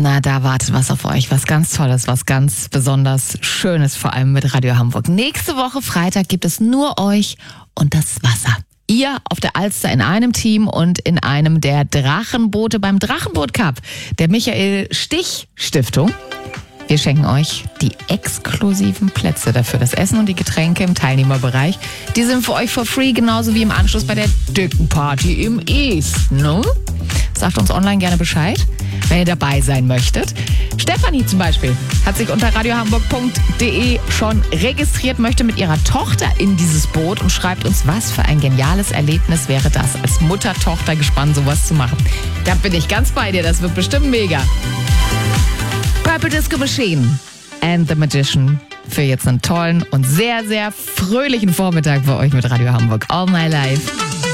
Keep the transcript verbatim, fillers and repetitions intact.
Na, da wartet was auf euch, was ganz Tolles, was ganz besonders Schönes, vor allem mit Radio Hamburg. Nächste Woche Freitag gibt es nur euch und das Wasser. Ihr auf der Alster in einem Team und in einem der Drachenboote beim Drachenboot Cup der Michael Stich Stiftung. Wir schenken euch die exklusiven Plätze dafür. Das Essen und die Getränke im Teilnehmerbereich, die sind für euch for free, genauso wie im Anschluss bei der dicken Party im East. Ne? Sagt uns online gerne Bescheid, wenn ihr dabei sein möchtet. Stefanie zum Beispiel hat sich unter radiohamburg punkt de schon registriert, möchte mit ihrer Tochter in dieses Boot und schreibt uns, was für ein geniales Erlebnis wäre das, als Mutter-Tochter-Gespann sowas zu machen. Da bin ich ganz bei dir, das wird bestimmt mega. Purple Disco Machine and the Magician für jetzt einen tollen und sehr, sehr fröhlichen Vormittag bei euch mit Radio Hamburg. All My Life.